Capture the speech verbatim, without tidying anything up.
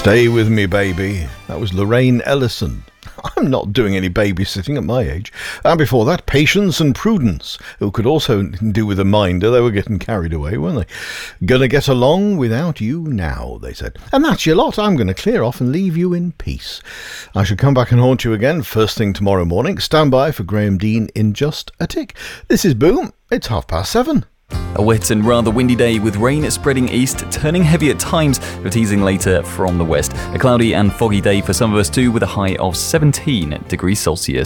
Stay with me, baby. That was Lorraine Ellison. I'm not doing any babysitting at my age. And before that, Patience and Prudence, who could also do with a minder. They were getting carried away, weren't they? Gonna get along without you now, they said. And that's your lot. I'm going to clear off and leave you in peace. I shall come back and haunt you again first thing tomorrow morning. Stand by for Graham Dean in just a tick. This is Boom. It's half past seven. A wet and rather windy day with rain spreading east, turning heavy at times, but easing later from the west. A cloudy and foggy day for some of us too, with a high of seventeen degrees Celsius.